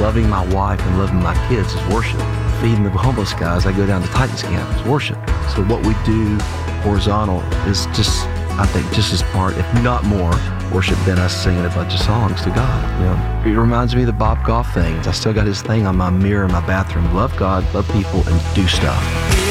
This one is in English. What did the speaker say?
loving my wife and loving my kids is worship. Feeding the homeless guys, I go down to Titans camp, is worship. So what we do horizontal is just, I think, just as part, if not more, worship than us singing a bunch of songs to God. You know, it reminds me of the Bob Goff thing. I still got his thing on my mirror in my bathroom. Love God, love people, and do stuff.